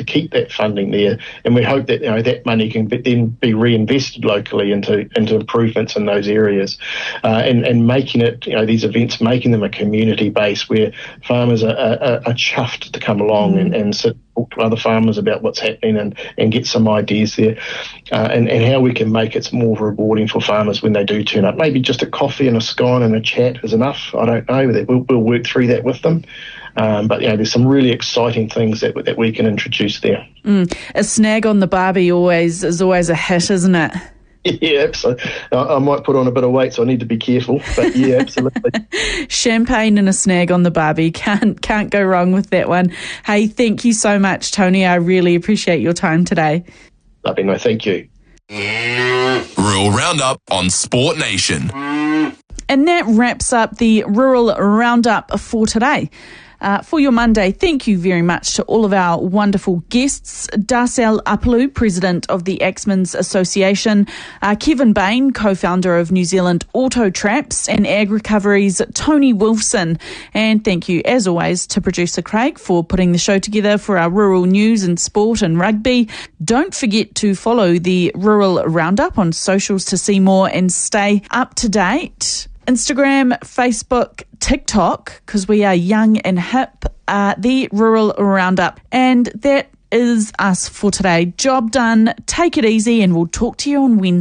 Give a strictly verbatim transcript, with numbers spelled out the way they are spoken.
keep that funding there, and we hope that, you know, that money can be, then be reinvested locally into into improvements in those areas, uh, and and making it, you know, these events, making them a community base where farmers are, are, are chuffed to come along mm. and, and sit talk to other farmers about what's happening and, and get some ideas there, uh, and, and how we can make it more rewarding for farmers when they do turn up. Maybe just a coffee and a scone and a chat is enough. I don't know. We'll, we'll work through that with them. Um, but, you know, there's some really exciting things that that we can introduce there. Mm. A snag on the barbie always is always a hit, isn't it? Yeah, absolutely. I, I might put on a bit of weight, so I need to be careful. But yeah, absolutely. Champagne and a snag on the barbie. Can't can't go wrong with that one. Hey, thank you so much, Tony. I really appreciate your time today. Lovely, no, thank you. Rural Roundup on Sport Nation. And that wraps up the Rural Roundup for today. Uh, for your Monday, thank you very much to all of our wonderful guests. Darcel Apalu, President of the Axemen's Association, uh, Kevin Bain, co-founder of New Zealand Auto Traps, and Ag Recovery's Tony Wilson. And thank you, as always, to producer Craig for putting the show together for our rural news and sport and rugby. Don't forget to follow the Rural Roundup on socials to see more and stay up to date. Instagram, Facebook, TikTok, because we are young and hip, uh, the Rural Roundup. And that is us for today. Job done. Take it easy, and we'll talk to you on Wednesday.